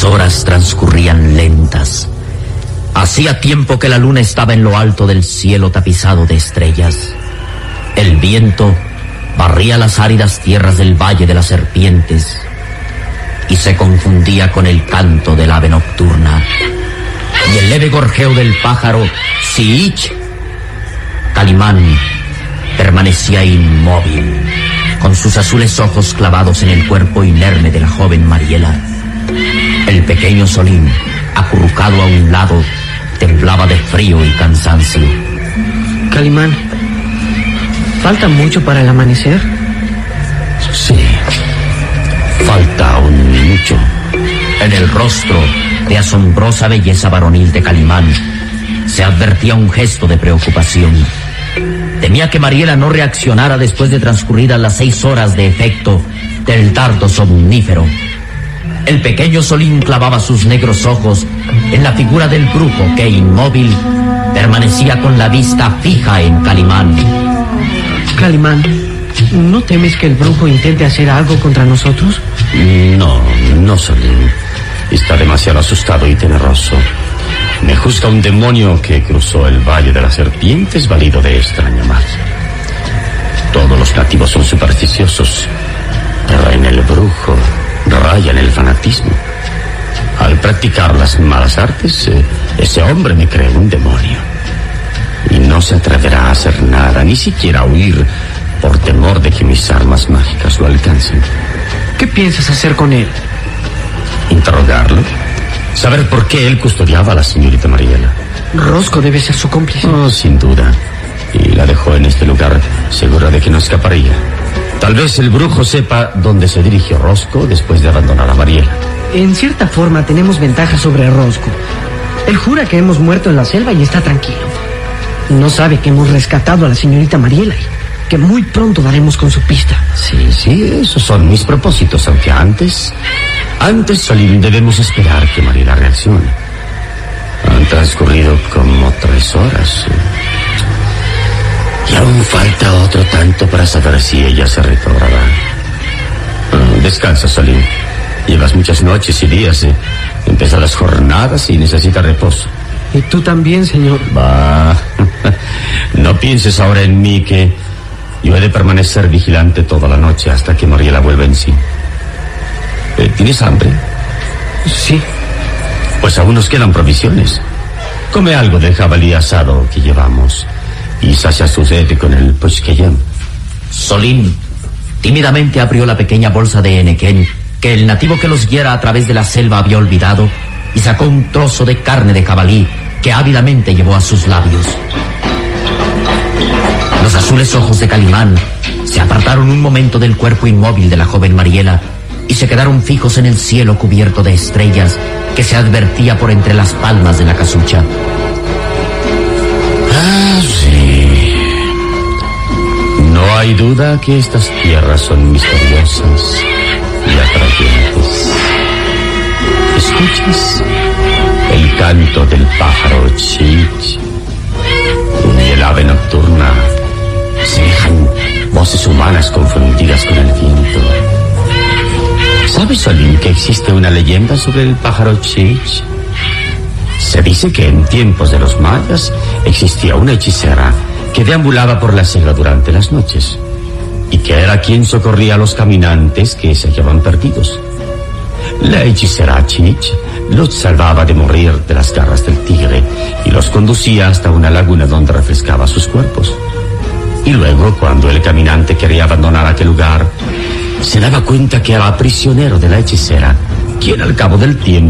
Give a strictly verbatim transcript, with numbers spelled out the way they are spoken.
Las horas transcurrían lentas. Hacía tiempo que la luna estaba en lo alto del cielo tapizado de estrellas. El viento barría las áridas tierras del Valle de las Serpientes y se confundía con el canto del ave nocturna y el leve gorjeo del pájaro Siich. Calimán permanecía inmóvil, con sus azules ojos clavados en el cuerpo inerme de la joven Mariela. El pequeño Solín, acurrucado a un lado, temblaba de frío y cansancio. Calimán, ¿falta mucho para el amanecer? Sí, falta aún mucho. En el rostro de asombrosa belleza varonil de Calimán se advertía un gesto de preocupación. Temía que Mariela no reaccionara después de transcurridas las seis horas de efecto del dardo somnífero. El pequeño Solín clavaba sus negros ojos en la figura del brujo que, inmóvil, permanecía con la vista fija en Calimán. Calimán, ¿no temes que el brujo intente hacer algo contra nosotros? No, no, Solín. Está demasiado asustado y temeroso. Me juzga un demonio que cruzó el Valle de las Serpientes valido de extraña magia. Todos los nativos son supersticiosos, pero en el brujo rayan el fanatismo. Al practicar las malas artes, eh, ese hombre me cree un demonio. Y no se atreverá a hacer nada, ni siquiera a huir, por temor de que mis armas mágicas lo alcancen. ¿Qué piensas hacer con él? Interrogarlo. Saber por qué él custodiaba a la señorita Mariela. Rosco debe ser su cómplice. Oh, sin duda. Y la dejó en este lugar, segura de que no escaparía. Tal vez el brujo sepa dónde se dirigió Rosco después de abandonar a Mariela. En cierta forma tenemos ventaja sobre Rosco. Él jura que hemos muerto en la selva y está tranquilo. No sabe que hemos rescatado a la señorita Mariela y que muy pronto daremos con su pista. Sí, sí, esos son mis propósitos, aunque antes... Antes, Solín, debemos esperar que Mariela reaccione. Han transcurrido como tres horas. Y aún falta otro tanto para saber si ella se recobrará. Oh, descansa, Solín. Llevas muchas noches y días eh, en pesadas jornadas y necesitas reposo. Y tú también, señor. Va. No pienses ahora en mí, que yo he de permanecer vigilante toda la noche hasta que Mariela vuelva en sí. ¿Tienes hambre? Sí. Pues aún nos quedan provisiones. Come algo del jabalí asado que llevamos y sacia su sed con el posqueyam. Solín tímidamente abrió la pequeña bolsa de Enequén que el nativo que los guiara a través de la selva había olvidado y sacó un trozo de carne de jabalí que ávidamente llevó a sus labios. Los azules ojos de Calimán se apartaron un momento del cuerpo inmóvil de la joven Mariela y se quedaron fijos en el cielo cubierto de estrellas que se advertía por entre las palmas de la casucha. Ah, sí. No hay duda que estas tierras son misteriosas y atrayentes. ¿Escuchas? El canto del pájaro Siich y el ave nocturna semejan voces humanas confundidas con el viento. ¿Sabes, Solín, que existe una leyenda sobre el pájaro Siich? Se dice que en tiempos de los mayas existía una hechicera que deambulaba por la selva durante las noches y que era quien socorría a los caminantes que se hallaban perdidos. La hechicera Siich los salvaba de morir de las garras del tigre y los conducía hasta una laguna donde refrescaba sus cuerpos. Y luego, cuando el caminante quería abandonar aquel lugar, se daba cuenta que era prisionero de la hechicera, quien al cabo del tiempo